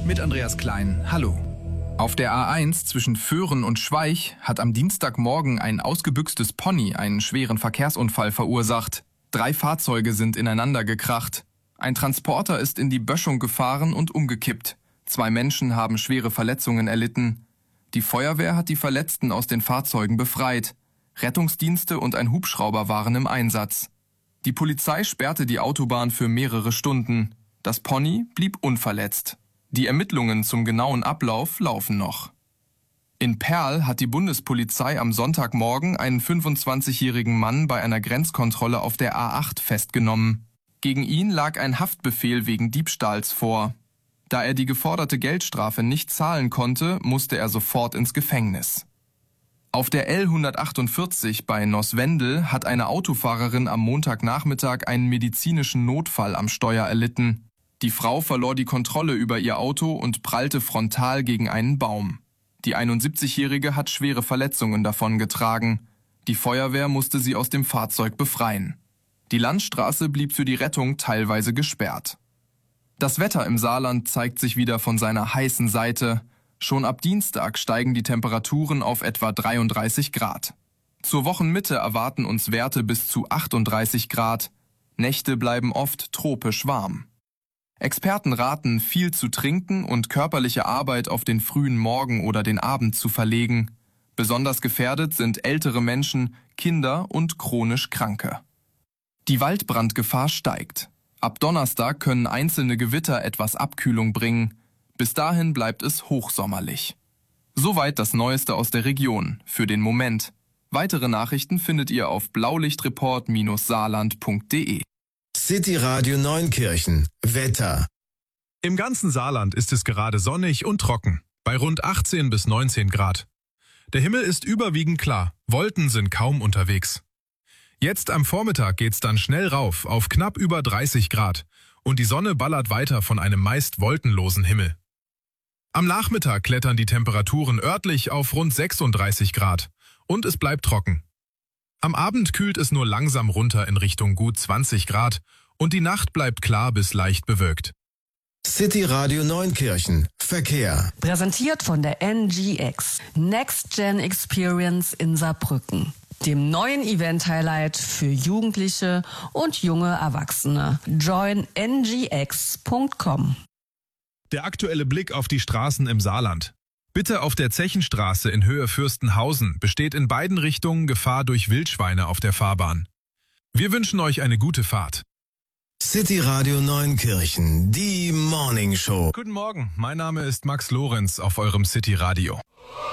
mit Andreas Klein. Hallo. Auf der A1 zwischen Föhren und Schweich hat am Dienstagmorgen ein ausgebüxtes Pony einen schweren Verkehrsunfall verursacht. 3 Fahrzeuge sind ineinander gekracht. Ein Transporter ist in die Böschung gefahren und umgekippt. 2 Menschen haben schwere Verletzungen erlitten. Die Feuerwehr hat die Verletzten aus den Fahrzeugen befreit. Rettungsdienste und ein Hubschrauber waren im Einsatz. Die Polizei sperrte die Autobahn für mehrere Stunden. Das Pony blieb unverletzt. Die Ermittlungen zum genauen Ablauf laufen noch. In Perl hat die Bundespolizei am Sonntagmorgen einen 25-jährigen Mann bei einer Grenzkontrolle auf der A8 festgenommen. Gegen ihn lag ein Haftbefehl wegen Diebstahls vor. Da er die geforderte Geldstrafe nicht zahlen konnte, musste er sofort ins Gefängnis. Auf der L148 bei Noswendel hat eine Autofahrerin am Montagnachmittag einen medizinischen Notfall am Steuer erlitten. Die Frau verlor die Kontrolle über ihr Auto und prallte frontal gegen einen Baum. Die 71-Jährige hat schwere Verletzungen davongetragen. Die Feuerwehr musste sie aus dem Fahrzeug befreien. Die Landstraße blieb für die Rettung teilweise gesperrt. Das Wetter im Saarland zeigt sich wieder von seiner heißen Seite. Schon ab Dienstag steigen die Temperaturen auf etwa 33 Grad. Zur Wochenmitte erwarten uns Werte bis zu 38 Grad. Nächte bleiben oft tropisch warm. Experten raten, viel zu trinken und körperliche Arbeit auf den frühen Morgen oder den Abend zu verlegen. Besonders gefährdet sind ältere Menschen, Kinder und chronisch Kranke. Die Waldbrandgefahr steigt. Ab Donnerstag können einzelne Gewitter etwas Abkühlung bringen. Bis dahin bleibt es hochsommerlich. Soweit das Neueste aus der Region, für den Moment. Weitere Nachrichten findet ihr auf blaulichtreport-saarland.de. City Radio Neunkirchen. Wetter. Im ganzen Saarland ist es gerade sonnig und trocken, bei rund 18 bis 19 Grad. Der Himmel ist überwiegend klar, Wolken sind kaum unterwegs. Jetzt am Vormittag geht's dann schnell rauf auf knapp über 30 Grad und die Sonne ballert weiter von einem meist wolkenlosen Himmel. Am Nachmittag klettern die Temperaturen örtlich auf rund 36 Grad und es bleibt trocken. Am Abend kühlt es nur langsam runter in Richtung gut 20 Grad und die Nacht bleibt klar bis leicht bewölkt. City Radio Neunkirchen. Verkehr. Präsentiert von der NGX. Next Gen Experience in Saarbrücken. Dem neuen Event-Highlight für Jugendliche und junge Erwachsene. Join ngx.com. Der aktuelle Blick auf die Straßen im Saarland. Bitte auf der Zechenstraße in Höhe Fürstenhausen besteht in beiden Richtungen Gefahr durch Wildschweine auf der Fahrbahn. Wir wünschen euch eine gute Fahrt. City Radio Neunkirchen, die Morning Show. Guten Morgen, mein Name ist Max Lorenz auf eurem City Radio.